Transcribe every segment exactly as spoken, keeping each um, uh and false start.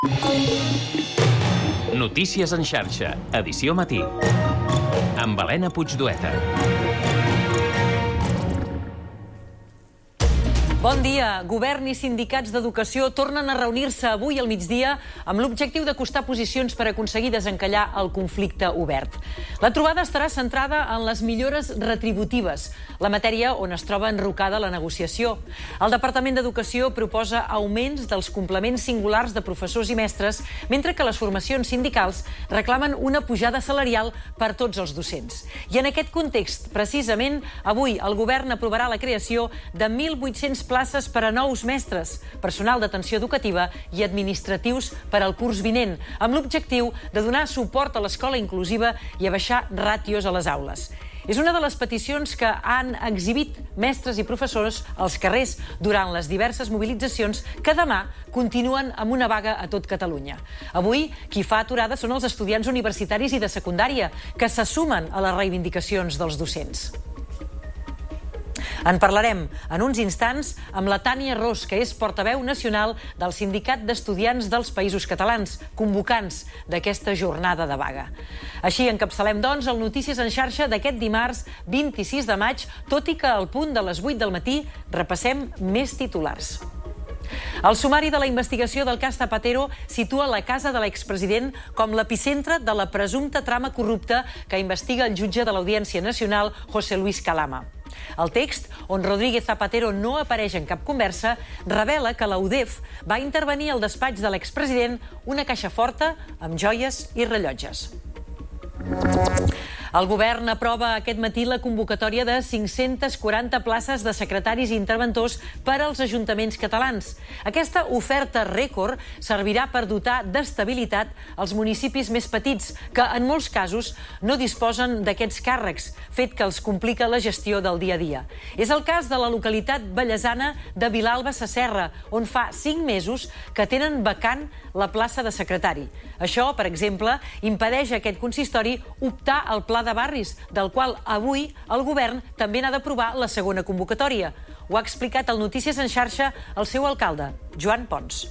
Notícies en xarxa, edició matí. Amb Helena Puigdueta. Bon dia. Govern i sindicats d'educació tornen a reunir-se avui al migdia amb l'objectiu d'acostar posicions per aconseguir desencallar el conflicte obert. La trobada estarà centrada en les millores retributives, la matèria on es troba enrocada la negociació. El Departament d'Educació proposa augments dels complements singulars de professors i mestres, mentre que les formacions sindicals reclamen una pujada salarial per tots els docents. I en aquest context, precisament, avui el govern aprovarà la creació de mil vuit-cents places per a nous mestres, personal d'atenció educativa i administratius per al curs vinent, amb l'objectiu de donar suport a l'escola inclusiva i abaixar ràtios a les aules. És una de les peticions que han exhibit mestres i professors als carrers durant les diverses mobilitzacions que demà continuen amb una vaga a tot Catalunya. Avui, qui fa aturada són els estudiants universitaris i de secundària, que se sumen a les reivindicacions dels docents. En parlarem en uns instants amb la Tània Ros, que és portaveu nacional del Sindicat d'Estudiants dels Països Catalans, convocants d'aquesta jornada de vaga. Així encapçalem, doncs, el Notícies en xarxa d'aquest dimarts vint-i-sis de maig, tot i que al punt de les vuit del matí repassem més titulars. El sumari de la investigació del cas Zapatero situa la casa de l'expresident com l'epicentre de la presumpta trama corrupta que investiga el jutge de l'Audiència Nacional, José Luis Calama. El text, on Rodríguez Zapatero no apareix en cap conversa, revela que la U D E F va intervenir al despatx de l'expresident una caixa forta amb joies i rellotges. El govern aprova aquest matí la convocatòria de cinc-centes quaranta places de secretaris i interventors per als ajuntaments catalans. Aquesta oferta rècord servirà per dotar d'estabilitat els municipis més petits, que en molts casos no disposen d'aquests càrrecs, fet que els complica la gestió del dia a dia. És el cas de la localitat vallesana de Vilalba Sasserra, on fa cinc mesos que tenen vacant la plaça de secretari. Això, per exemple, impedeix a aquest consistori optar al pla de barris, del qual avui el govern també n'ha d'aprovar la segona convocatòria. Ho ha explicat al Notícies en xarxa el seu alcalde, Joan Pons.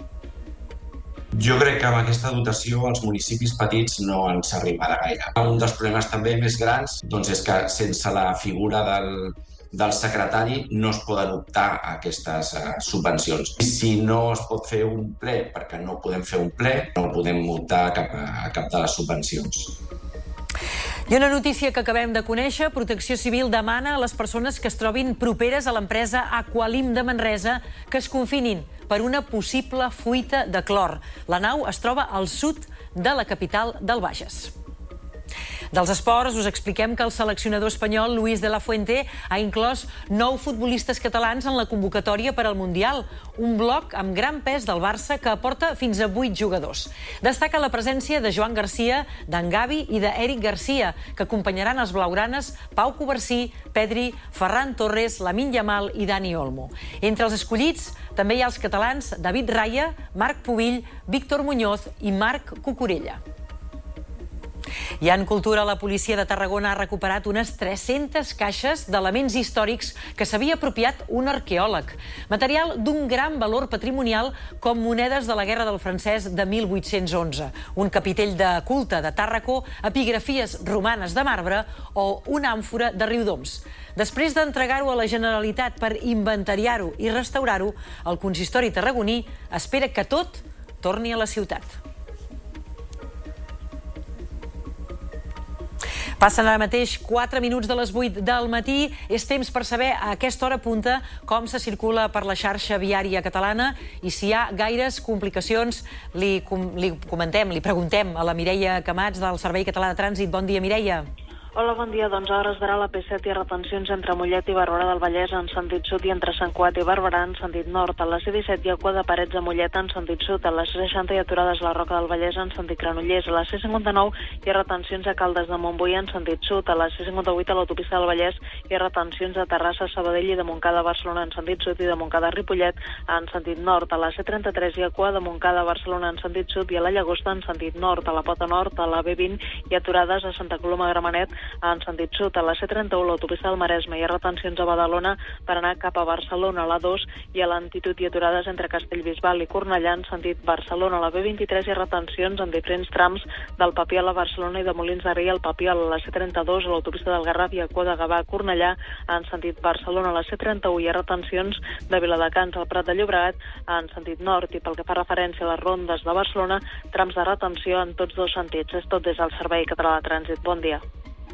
Jo crec que amb aquesta dotació als municipis petits no ens arribarà gaire. Un dels problemes també més grans doncs, és que sense la figura del, del secretari no es poden optar a aquestes uh, subvencions. I si no es pot fer un ple, perquè no podem fer un ple, no podem optar a cap, a cap de les subvencions. I una notícia que acabem de conèixer, Protecció Civil demana a les persones que es trobin properes a l'empresa Aqualim de Manresa que es confinin per una possible fuita de clor. La nau es troba al sud de la capital del Bages. Dels esports, us expliquem que el seleccionador espanyol Luis de la Fuente ha inclòs nou futbolistes catalans en la convocatòria per al Mundial, un bloc amb gran pes del Barça que aporta fins a vuit jugadors. Destaca la presència de Joan Garcia, d'en Gavi i d'Eric Garcia, que acompanyaran els blaugranes Pau Covarsí, Pedri, Ferran Torres, Lamine Yamal i Dani Olmo. Entre els escollits també hi ha els catalans David Raya, Marc Pubill, Víctor Muñoz i Marc Cucurella. I en cultura, la policia de Tarragona ha recuperat unes tres-centes caixes d'elements històrics que s'havia apropiat un arqueòleg. Material d'un gran valor patrimonial com monedes de la Guerra del Francès de mil vuit-cents onze, un capitell de culte de Tàrraco, epigrafies romanes de marbre o una àmfora de Riudoms. Després d'entregar-ho a la Generalitat per inventariar-ho i restaurar-ho, el consistori tarragoní espera que tot torni a la ciutat. Passen ara mateix quatre minuts de les vuit del matí. És temps per saber a aquesta hora punta com se circula per la xarxa viària catalana i si hi ha gaires complicacions. Li, com, li comentem, li preguntem a la Mireia Camats del Servei Català de Trànsit. Bon dia, Mireia. Hola, bon dia. Doncs a hores d'ara la P set hi ha retencions entre Mollet i Barberà del Vallès en sentit sud i entre Sant Cugat i Barberà en sentit nord. A la C disset hi ha cua de Parets a Mollet en sentit sud. A la C seixanta hi ha aturades a la Roca del Vallès en sentit Granollers. A la C cinquanta-nou hi ha retencions a Caldes de Montbui en sentit sud. A la C cinquanta-vuit a l'autopista del Vallès hi ha retencions a Terrassa, Sabadell i de Montcada a Barcelona en sentit sud i de Montcada a Ripollet en sentit nord. A la C trenta-tres hi ha cua de Montcada a Barcelona en sentit sud i a la Llagosta en sentit nord. A la Pota Nord, a la B vint hi ha aturades a Santa Coloma de Gramenet en sentit sud. A la C trenta-u, l'autopista del Maresme, hi ha retencions a Badalona per anar cap a Barcelona, a l'A dos, i a l'altitud i aturades entre Castellbisbal i Cornellà en sentit Barcelona. A la B vint-i-tres hi ha retencions en diferents trams del Papiol a Barcelona i de Molins de Rei al Papiol. A la C trenta-dos, a l'autopista del Garraf i a Cua de Gavà a Cornellà en sentit Barcelona. A la C trenta-u hi ha retencions de Viladecans al Prat de Llobregat en sentit nord, i pel que fa referència a les rondes de Barcelona, trams de retenció en tots dos sentits. És tot des del Servei Català de Trànsit. Bon dia.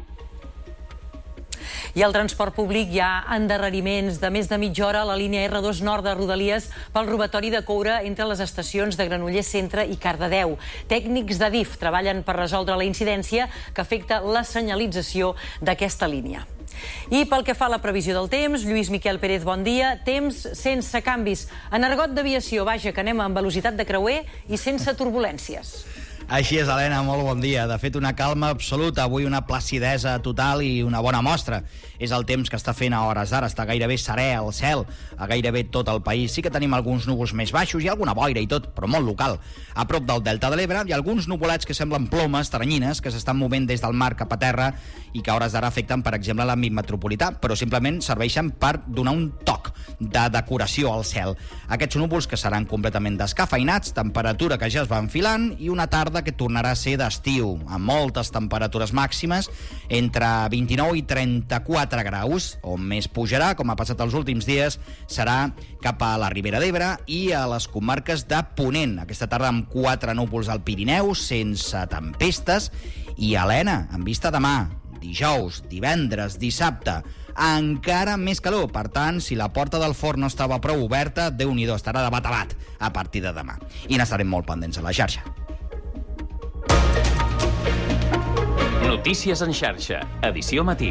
I al transport públic hi ha endarreriments de més de mitja hora a la línia erre dos nord de Rodalies pel robatori de coure entre les estacions de Granollers Centre i Cardedeu. Tècnics de D I F treballen per resoldre la incidència que afecta la senyalització d'aquesta línia. I pel que fa a la previsió del temps, Lluís Miquel Pérez, bon dia. Temps sense canvis. En argot d'aviació, vaja, que anem amb velocitat de creuer i sense turbulències. Així és, Helena, molt bon dia. De fet, una calma absoluta, avui una placidesa total i una bona mostra. És el temps que està fent a hores d'ara, està gairebé serè al cel, a gairebé tot el país. Sí que tenim alguns núvols més baixos i alguna boira i tot, però molt local. A prop del Delta de l'Ebre hi ha alguns nuvolets que semblen plomes, teranyines, que s'estan movent des del mar cap a terra i que a hores d'ara afecten, per exemple, l'àmbit metropolità, però simplement serveixen per donar un toc de decoració al cel. Aquests núvols que seran completament descafeinats, temperatura que ja es va enfilant i una tarda que tornarà a ser d'estiu, amb moltes temperatures màximes, entre vint-i-nou i trenta-quatre graus. On més pujarà, com ha passat els últims dies, serà cap a la Ribera d'Ebre i a les comarques de Ponent. Aquesta tarda amb quatre núvols al Pirineu, sense tempestes, i Helena, en vista demà, dijous, divendres, dissabte, encara més calor. Per tant, si la porta del forn no estava prou oberta, Déu-n'hi-do, estarà de bat a bat a partir de demà. I n'estarem molt pendents a la xarxa. Notícies en xarxa, edició matí.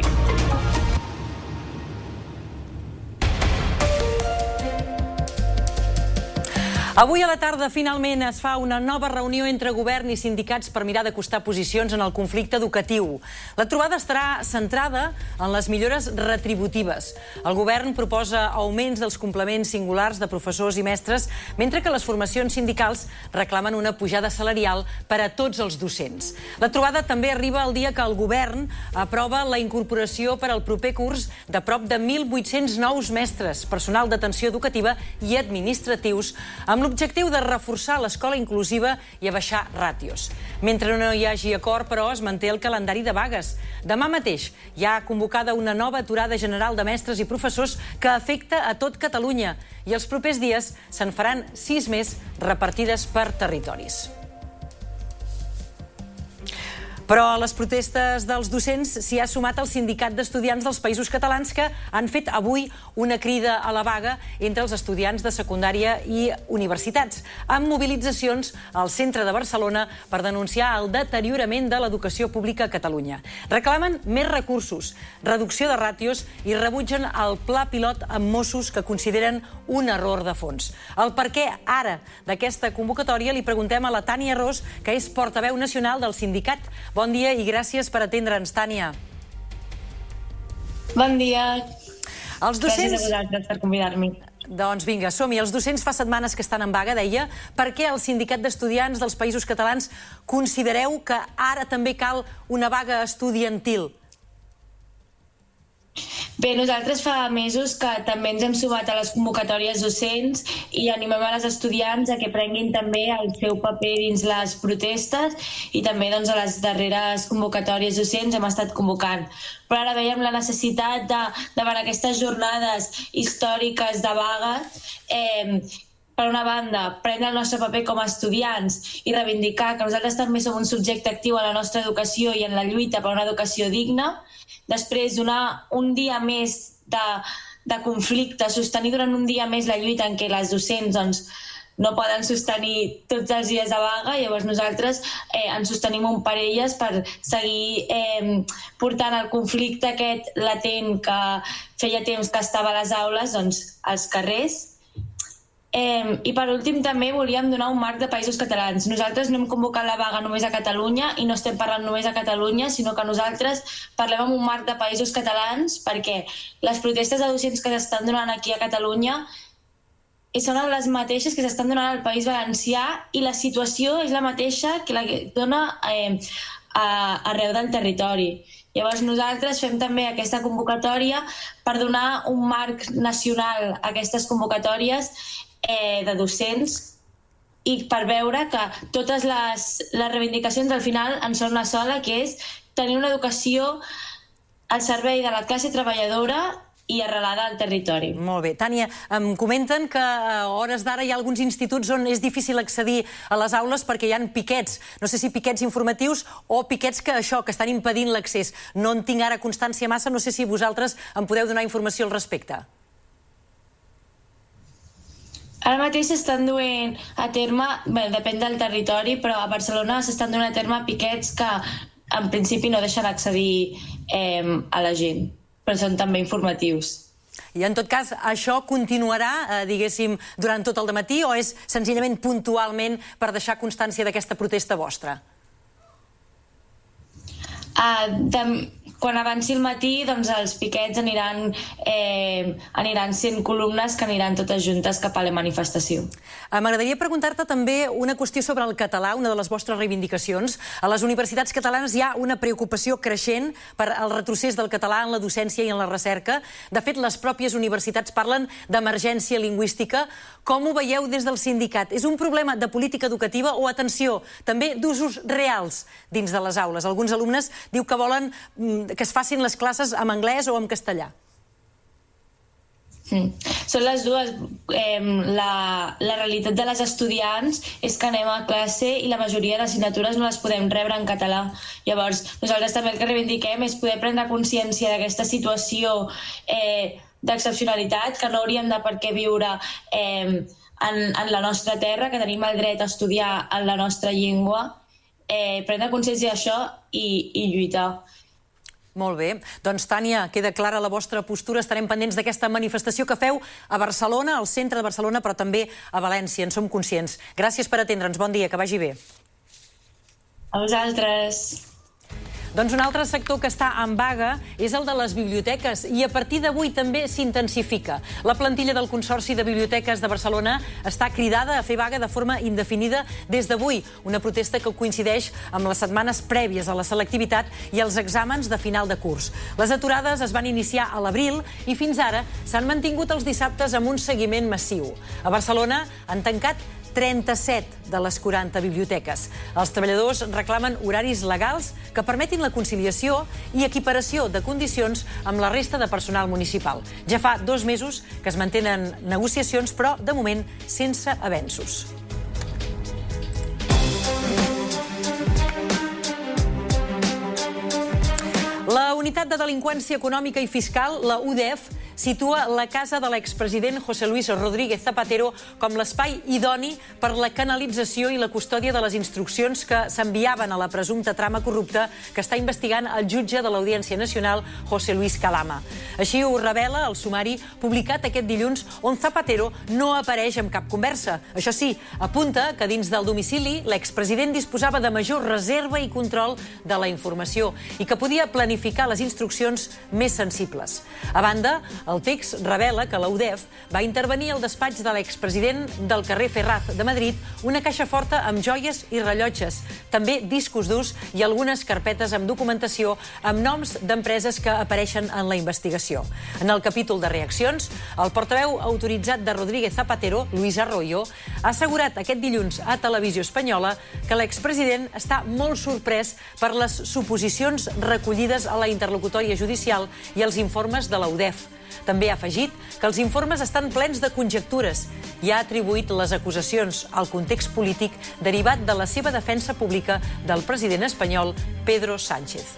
Avui a la tarda, finalment, es fa una nova reunió entre govern i sindicats per mirar d'acostar posicions en el conflicte educatiu. La trobada estarà centrada en les millores retributives. El govern proposa augments dels complements singulars de professors i mestres, mentre que les formacions sindicals reclamen una pujada salarial per a tots els docents. La trobada també arriba el dia que el govern aprova la incorporació per al proper curs de prop de mil vuit-cents nous mestres, personal d'atenció educativa i administratius, amb l'objectiu de reforçar l'escola inclusiva i abaixar ràtios. Mentre no hi hagi acord, però, es manté el calendari de vagues. Demà mateix hi ha convocada una nova aturada general de mestres i professors que afecta a tot Catalunya i els propers dies se'n faran sis més repartides per territoris. Però a les protestes dels docents s'hi ha sumat el Sindicat d'Estudiants dels Països Catalans, que han fet avui una crida a la vaga entre els estudiants de secundària i universitats, amb mobilitzacions al centre de Barcelona per denunciar el deteriorament de l'educació pública a Catalunya. Reclamen més recursos, reducció de ràtios i rebutgen el pla pilot amb Mossos, que consideren un error de fons. El per què ara d'aquesta convocatòria li preguntem a la Tània Ros, que és portaveu nacional del sindicat. Bon dia i gràcies per atendre'ns, Tània. Bon dia. Els docents... Gràcies a vosaltres per convidar-me. Doncs vinga, som-hi. Els docents fa setmanes que estan en vaga, deia. Per què el Sindicat d'Estudiants dels Països Catalans considereu que ara també cal una vaga estudiantil? Bé, nosaltres fa mesos que també ens hem sumat a les convocatòries docents i animem a les estudiants a que prenguin també el seu paper dins les protestes, i també doncs, a les darreres convocatòries docents hem estat convocant. Però ara veiem la necessitat de, davant aquestes jornades històriques de vaga, eh, per una banda, prendre el nostre paper com a estudiants i reivindicar que nosaltres també som un subjecte actiu a la nostra educació i en la lluita per una educació digna. Després, donar un dia més de, de conflicte, sostenir durant un dia més la lluita en què les docents doncs, no poden sostenir tots els dies de vaga. Llavors nosaltres eh, ens sostenim un parelles per seguir eh, portant el conflicte aquest latent que feia temps que estava a les aules, doncs, als carrers. Eh, I per últim també volíem donar un marc de Països Catalans. Nosaltres no hem convocat la vaga només a Catalunya i no estem parlant només a Catalunya, sinó que nosaltres parlem amb un marc de Països Catalans, perquè les protestes de docents que s'estan donant aquí a Catalunya són les mateixes que s'estan donant al País Valencià, i la situació és la mateixa que la que dona eh, arreu del territori. Llavors nosaltres fem també aquesta convocatòria per donar un marc nacional a aquestes convocatòries de docents i per veure que totes les, les reivindicacions al final en són una sola, que és tenir una educació al servei de la classe treballadora i arrelada al territori. Molt bé. Tània, em comenten que a hores d'ara hi ha alguns instituts on és difícil accedir a les aules perquè hi ha piquets. No sé si piquets informatius o piquets que això, que estan impedint l'accés. No en tinc ara constància massa, no sé si vosaltres em podeu donar informació al respecte. Ara mateix s'estan duent a terme, bé, depèn del territori, però a Barcelona s'estan duent a terme piquets que en principi no deixen accedir eh, a la gent, però són també informatius. I en tot cas, això continuarà, eh, diguéssim, durant tot el dematí o és senzillament puntualment per deixar constància d'aquesta protesta vostra? Uh, de, quan avanci el matí, doncs els piquets aniran, eh, aniran sent columnes que aniran totes juntes cap a la manifestació. Uh, M'agradaria preguntar-te també una qüestió sobre el català, una de les vostres reivindicacions. A les universitats catalanes hi ha una preocupació creixent per al retrocés del català en la docència i en la recerca. De fet, les pròpies universitats parlen d'emergència lingüística. Com ho veieu des del sindicat? És un problema de política educativa o, atenció, també d'usos reals dins de les aules? Alguns alumnes diu que volen que es facin les classes en anglès o en castellà. Mm. Són les dues. Eh, la, la realitat de les estudiants és que anem a classe i la majoria d'assignatures no les podem rebre en català. Llavors, nosaltres també el que reivindiquem és poder prendre consciència d'aquesta situació eh, d'excepcionalitat, que no hauríem de per què viure eh, en, en la nostra terra, que tenim el dret a estudiar en la nostra llengua, eh, prendre consciència d'això i, i lluitar. Molt bé. Doncs, Tània, queda clara la vostra postura. Estarem pendents d'aquesta manifestació que feu a Barcelona, al centre de Barcelona, però també a València. En som conscients. Gràcies per atendre'ns. Bon dia, que vagi bé. A vosaltres. Doncs un altre sector que està en vaga és el de les biblioteques i a partir d'avui també s'intensifica. La plantilla del Consorci de Biblioteques de Barcelona està cridada a fer vaga de forma indefinida des d'avui, una protesta que coincideix amb les setmanes prèvies a la selectivitat i els exàmens de final de curs. Les aturades es van iniciar a l'abril i fins ara s'han mantingut els dissabtes amb un seguiment massiu. A Barcelona han tancat trenta-set de les quaranta biblioteques. Els treballadors reclamen horaris legals que permetin la conciliació i equiparació de condicions amb la resta de personal municipal. Ja fa dos mesos que es mantenen negociacions, però de moment sense avenços. La Unitat de Delinqüència Econòmica i Fiscal, la U D E F, situa la casa de l'expresident José Luis Rodríguez Zapatero com l'espai idoni per la canalització i la custòdia de les instruccions que s'enviaven a la presumpta trama corrupta que està investigant el jutge de l'Audiència Nacional, José Luis Calama. Així ho revela el sumari publicat aquest dilluns, on Zapatero no apareix en cap conversa. Això sí, apunta que dins del domicili l'expresident disposava de major reserva i control de la informació i que podia planificar les instruccions més sensibles. A banda, el text revela que la U D E F va intervenir al despatx de l'expresident del carrer Ferraz de Madrid una caixa forta amb joies i rellotges, també discos durs i algunes carpetes amb documentació amb noms d'empreses que apareixen en la investigació. En el capítol de reaccions, el portaveu autoritzat de Rodríguez Zapatero, Luis Arroyo, ha assegurat aquest dilluns a Televisió Espanyola que l'expresident està molt sorprès per les suposicions recollides a la interlocutòria judicial i els informes de la U D E F. També ha afegit que els informes estan plens de conjectures i ha atribuït les acusacions al context polític derivat de la seva defensa pública del president espanyol Pedro Sánchez.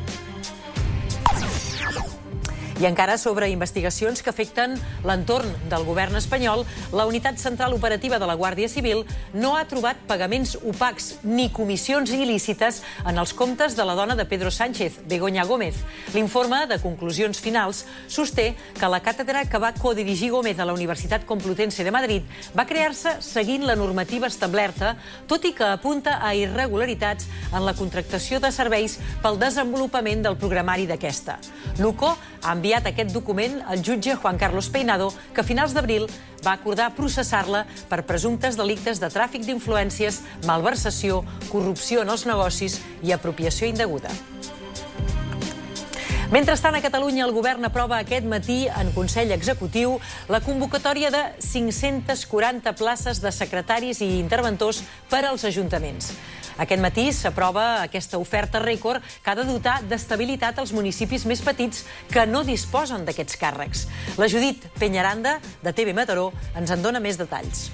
I encara sobre investigacions que afecten l'entorn del govern espanyol, la Unitat Central Operativa de la Guàrdia Civil no ha trobat pagaments opacs ni comissions il·lícites en els comptes de la dona de Pedro Sánchez, Begoña Gómez. L'informe de conclusions finals sosté que la càtedra que va codirigir Gómez a la Universitat Complutense de Madrid va crear-se seguint la normativa establerta, tot i que apunta a irregularitats en la contractació de serveis pel desenvolupament del programari d'aquesta. L'U C O ha enviat aquest document al jutge Juan Carlos Peinado, que a finals d'abril va acordar processar-la per presumptes delictes de tràfic d'influències, malversació, corrupció en els negocis i apropiació indeguda. Mentrestant, a Catalunya, el govern aprova aquest matí en Consell Executiu la convocatòria de cinc-centes quaranta places de secretaris i interventors per als ajuntaments. Aquest matí s'aprova aquesta oferta rècord que ha de dotar d'estabilitat als municipis més petits que no disposen d'aquests càrrecs. La Judit Peñaranda, de T V Mataró, ens en dona més detalls.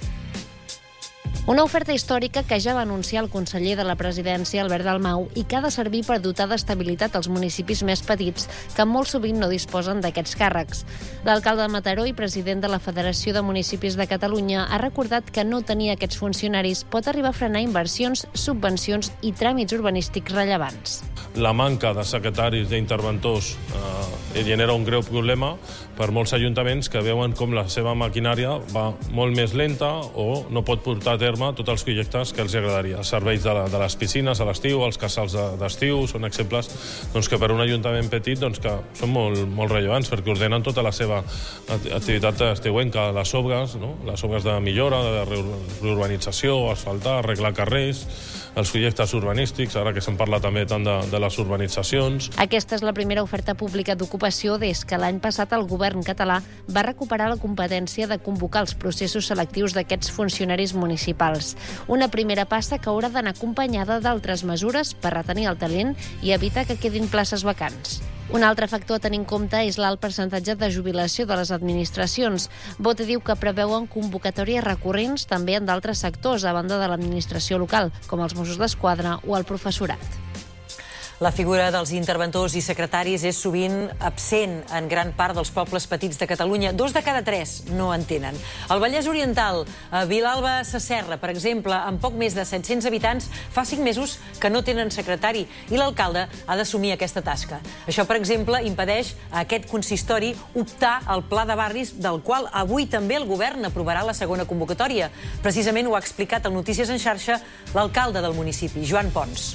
Una oferta històrica que ja va anunciar el conseller de la presidència, Albert Dalmau, i que ha de servir per dotar d'estabilitat als municipis més petits, que molt sovint no disposen d'aquests càrrecs. L'alcalde de Mataró i president de la Federació de Municipis de Catalunya ha recordat que no tenir aquests funcionaris pot arribar a frenar inversions, subvencions i tràmits urbanístics rellevants. La manca de secretaris, d'interventors, eh, genera un greu problema per molts ajuntaments que veuen com la seva maquinària va molt més lenta o no pot portar a terme tots els projectes que els agradaria. Serveis de, la, de les piscines a l'estiu, els casals d'estiu, són exemples doncs, que per un ajuntament petit doncs, que són molt, molt rellevants perquè ordenen tota la seva activitat estiuenca, les obres, no? Les obres de millora, de reurbanització, asfaltar, arreglar carrers, els projectes urbanístics, ara que se'n parla també tant de, de les urbanitzacions. Aquesta és la primera oferta pública d'ocupació des que l'any passat el govern català va recuperar la competència de convocar els processos selectius d'aquests funcionaris municipals. Una primera passa que haurà d'anar acompanyada d'altres mesures per retenir el talent i evitar que quedin places vacants. Un altre factor a tenir en compte és l'alt percentatge de jubilació de les administracions. Bote diu que preveuen convocatòries recurrents també en d'altres sectors, a banda de l'administració local, com els Mossos d'Esquadra o el professorat. La figura dels interventors i secretaris és sovint absent en gran part dels pobles petits de Catalunya. Dos de cada tres no en tenen. Al Vallès Oriental, a Vilalba Sasserra, per exemple, amb poc més de set-cents habitants, fa cinc mesos que no tenen secretari i l'alcalde ha d'assumir aquesta tasca. Això, per exemple, impedeix a aquest consistori optar al pla de barris, del qual avui també el govern aprovarà la segona convocatòria. Precisament ho ha explicat al Notícies en xarxa l'alcalde del municipi, Joan Pons.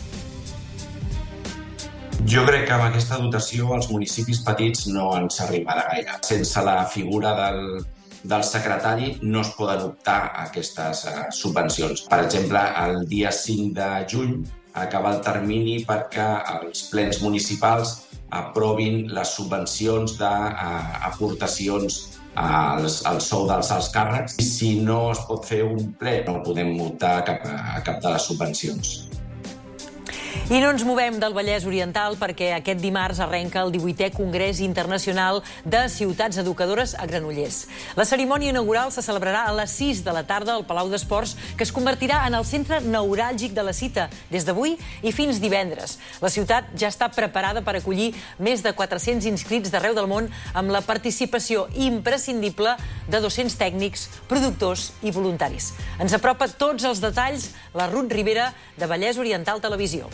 Jo crec que amb aquesta dotació els municipis petits no ens arribarà gaire. Sense la figura del, del secretari no es poden optar a aquestes uh, subvencions. Per exemple, el dia cinc de juny acaba el termini perquè els plens municipals aprovin les subvencions d'aportacions uh, al, al sou dels alts càrrecs. I si no es pot fer un ple, no podem optar a cap, a cap de les subvencions. I no ens movem del Vallès Oriental perquè aquest dimarts arrenca el divuitè Congrés Internacional de Ciutats Educadores a Granollers. La cerimònia inaugural se celebrarà a les sis de la tarda al Palau d'Esports, que es convertirà en el centre neuràlgic de la cita, des d'avui i fins divendres. La ciutat ja està preparada per acollir més de quatre-cents inscrits d'arreu del món amb la participació imprescindible de dos-cents tècnics, productors i voluntaris. Ens apropa tots els detalls la Ruth Rivera, de Vallès Oriental Televisió.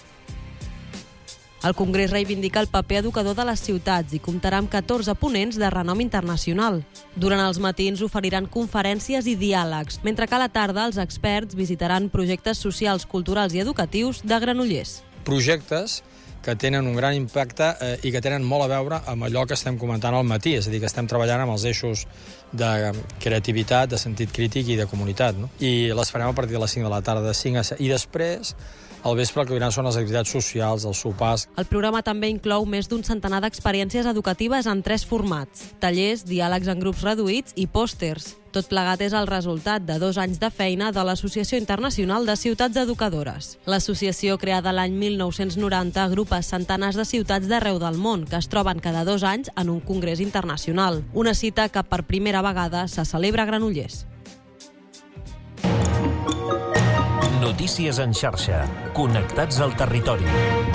El Congrés reivindica el paper educador de les ciutats i comptarà amb catorze ponents de renom internacional. Durant els matins oferiran conferències i diàlegs, mentre que a la tarda els experts visitaran projectes socials, culturals i educatius de Granollers. Projectes que tenen un gran impacte eh, i que tenen molt a veure amb allò que estem comentant al matí, és a dir, que estem treballant amb els eixos de creativitat, de sentit crític i de comunitat, no? I les farem a partir de les cinc de la tarda, de cinc a set. I després, al vespre, el que vindran són les activitats socials, els sopars. El programa també inclou més d'un centenar d'experiències educatives en tres formats: tallers, diàlegs en grups reduïts i pòsters. Tot plegat és el resultat de dos anys de feina de l'Associació Internacional de Ciutats Educadores. L'associació, creada l'any mil nou-cents noranta, agrupa centenars de ciutats d'arreu del món que es troben cada dos anys en un congrés internacional. Una cita que per primera vegada se celebra a Granollers. Notícies en xarxa. Connectats al territori.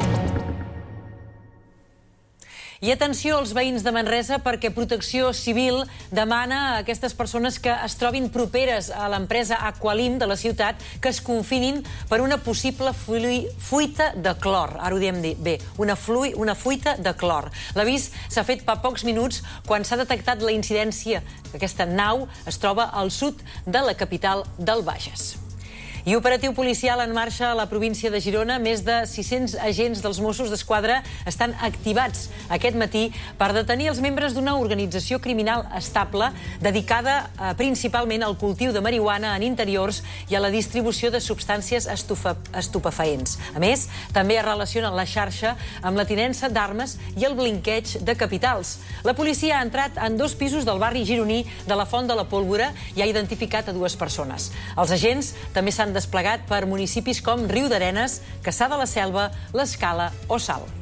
I atenció als veïns de Manresa perquè Protecció Civil demana a aquestes persones que es trobin properes a l'empresa Aqualim de la ciutat que es confinin per una possible fuita de clor. Ara ho diem bé, una, flui, una fuita de clor. L'avís s'ha fet fa pocs minuts quan s'ha detectat la incidència que aquesta nau es troba al sud de la capital del Bages. I operatiu policial en marxa a la província de Girona. Més de sis-cents agents dels Mossos d'Esquadra estan activats aquest matí per detenir els membres d'una organització criminal estable dedicada eh, principalment al cultiu de marihuana en interiors i a la distribució de substàncies estufa, estupefaents. A més, també es relacionen la xarxa amb la tinença d'armes i el blinqueig de capitals. La policia ha entrat en dos pisos del barri gironí de la Font de la Pólvora i ha identificat a dues persones. Els agents també s'han desplegat per municipis com Riudarenes, Cassà de la Selva, l'Escala o Salt.